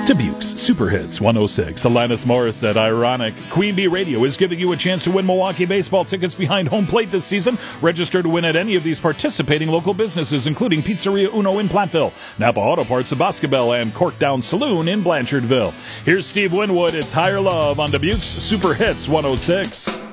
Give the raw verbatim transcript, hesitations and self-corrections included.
Dubuque's Super Hits one oh six. Alanis Morissette, Ironic. Queen Bee Radio is giving you a chance to win Milwaukee baseball tickets behind home plate this season. Register to win at any of these participating local businesses, including Pizzeria Uno in Platteville, Napa Auto Parts of Boscobel, and Corkdown Saloon in Blanchardville. Here's Steve Winwood. It's Higher Love on Dubuque's Super Hits one oh six.